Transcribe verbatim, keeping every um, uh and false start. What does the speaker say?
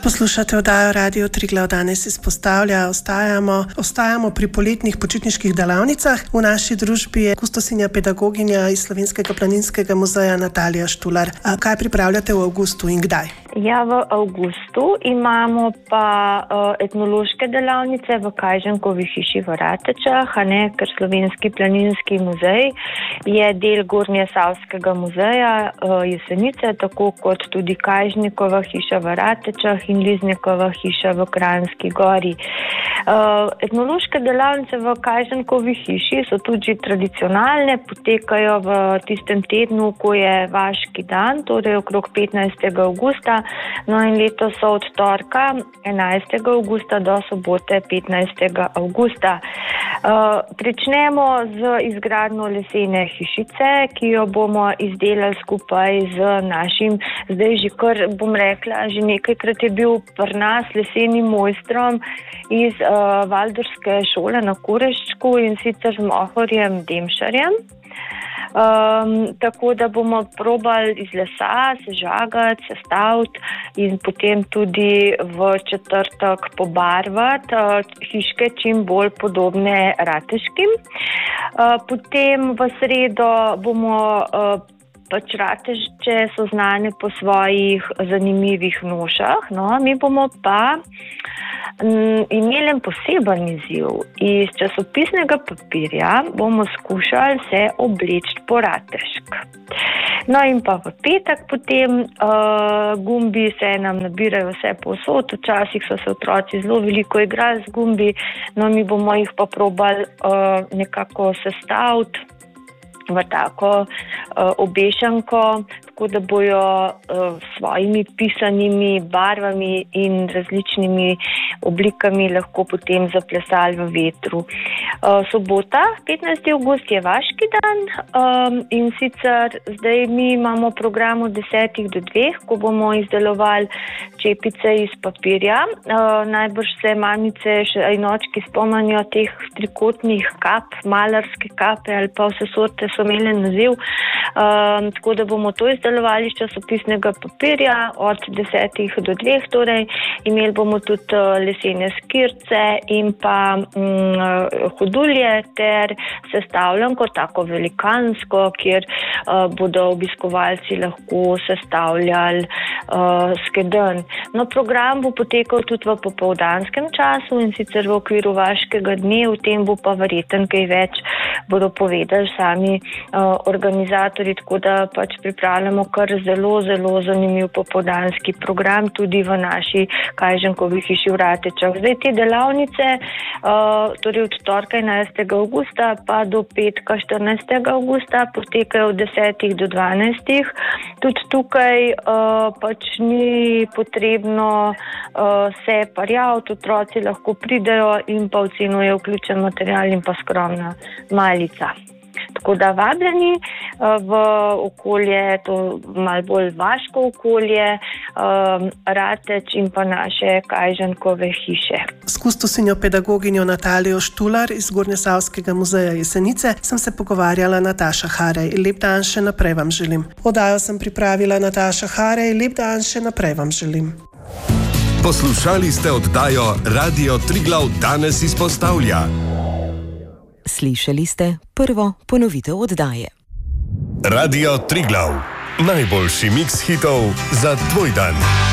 Poslušate oddajo Radio Triglav, danes izpostavlja, ostajamo, ostajamo pri poletnih počitniških delavnicah. V naši družbi je kustosinja pedagoginja iz Slovenskega planinskega muzeja Natalija Štular. A kaj pripravljate v avgustu in kdaj? Ja, v avgustu imamo pa uh, etnološke delavnice v Kajžankovi hiši v Ratečah, a ne, ker Slovenski planinski muzej je del Gornjesavskega muzeja uh, Jesenice, tako kot tudi Kajžnikova hiša v Ratečah in Liznikova hiša v Kranjski Gori. Uh, etnološke delavnice v Kajžankovi hiši so tudi tradicionalne, potekajo v tistem tednu, ko je vaški dan, torej okrog petnajstega avgusta. No in letos so od torka enajstega avgusta do sobote petnajstega avgusta. Uh, pričnemo z izgradnjo lesene hišice, ki jo bomo izdelali skupaj z našim, zdaj že kar bom rekla, že nekajkrat je bil pri nas lesenim mojstrom iz uh, Valdorske šole na Kureščku in sicer z Mohorjem Demšarjem. Um, tako da bomo probali iz lesa sežagati, sestaviti in potem tudi v četrtek pobarvati uh, hiške čim bolj podobne rateškim. Uh, potem v sredo bomo uh, pač Rateže so znane po svojih zanimivih nošah, no, mi bomo pa m, imeli en poseben izziv. Iz časopisnega papirja bomo skušali se obleči po ratešk. No in pa v petek potem uh, gumbi se nam nabirajo vse povsod, včasih so se otroci zelo veliko igrali z gumbi, no mi bomo jih pa probali uh, nekako sestaviti v tako uh, obešanko, tako da bojo uh, svojimi pisanimi barvami in različnimi oblikami lahko potem zaplesali v vetru. Uh, sobota, petnajstega avgusta je vaški dan um, in sicer zdaj mi imamo program od desetih do dveh, ko bomo izdelovali čepice iz papirja. Uh, najbrž se mamice še in očki spomnijo teh trikotnih kap, malarske kape ali pa vse sorte so imeli naziv. Um, tako da bomo to izdelovali iz časopisnega papirja od desetih do dveh, torej imeli bomo tudi uh, lesene skirce in pa um, hodulje ter sestavljanko, tako velikansko, kjer uh, bodo obiskovalci lahko sestavljali uh, skedenj. No, program bo potekal tudi v popoldanskem času in sicer v okviru vaškega dne, v tem bo pa verjetno kaj več bodo povedali sami uh, organizatorji, tako da pač pripravljamo kar zelo, zelo zanimiv popoldanski program tudi v naši Kajžankovi hiši v Ratečah. Zdaj te delavnice, uh, torej od torka enajstega avgusta pa do petka štirinajstega avgusta potekajo od desetih do dvanajstih. Tudi tukaj uh, pač ni potrebno uh, se parjaviti, otroci lahko pridejo in pa v ceno je vključen material in pa skromna malica. Tako da vabljeni v okolje, to malo bolj vaško okolje, Rateč in pa naše Kajžankove hiše. S kustosinjo pedagoginjo Natalijo Štular iz Gornjesavskega muzeja Jesenice sem se pogovarjala Nataša Harej. Lep dan še naprej vam želim. Oddajo sem pripravila Nataša Harej. Lep dan še naprej vam želim. Poslušali ste oddajo Radio Triglav danes izpostavlja. Slišali ste prvo ponovitev oddaje. Radio Triglav, najboljši miks hitov za tvoj dan.